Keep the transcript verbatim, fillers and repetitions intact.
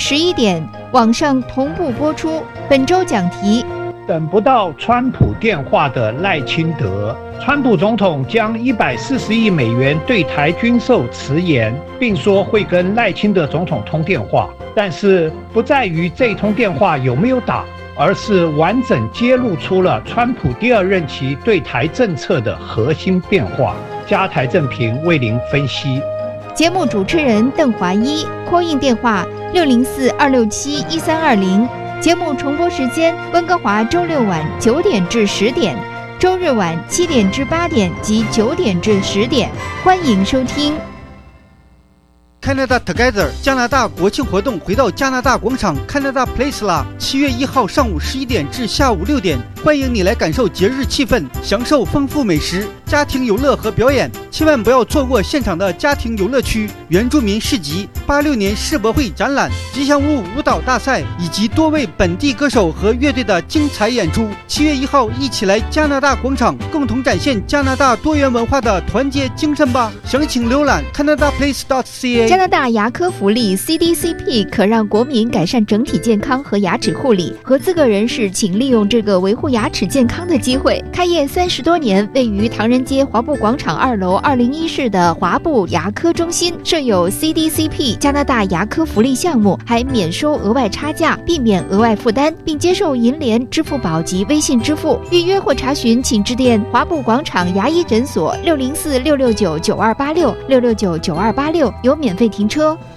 十一点，网上同步播出。本周讲题： 等不到川普电话的赖清德。川普总统将一百四十亿美元对台军售迟延，并说会跟赖清德总统通电话，但是不在于这通电话有没有打，而是完整揭露出了川普第二任期对台政策的核心变化。加台正评为您分析。 节目主持人邓华一 call in 电话六零四二六七一三二零。节目重播时间：温哥华周六晚九点至十点，周日晚七点至八点及九点至十点。欢迎收听。 Canada Together 加拿大国庆活动回到加拿大广场 Canada Place 啦！七月一号上午十一点至下午六点，欢迎你来感受节日气氛，享受丰富美食、家庭游乐和表演。千万不要错过现场的家庭游乐区、原住民市集、八六年世博会展览、吉祥物舞蹈大赛以及多位本地歌手和乐队的精彩演出。七月一号，一起来加拿大广场，共同展现加拿大多元文化的团结精神吧！详情浏览 canada place dot c a。 加拿大牙科福利 C D C P 可让国民改善整体健康和牙齿护理。合资格人士请利用这个维护牙齿健康的机会。开业三十多年，位于唐人街华埠广场二楼二零一室的华埠牙科中心设有 C D C P 加拿大牙科福利项目，还免收额外差价，避免额外负担，并接受银联、支付宝及微信支付。预约或查询请致电华埠广场牙医诊所六零四六六九九二八六六六九九二八六，有免费停车。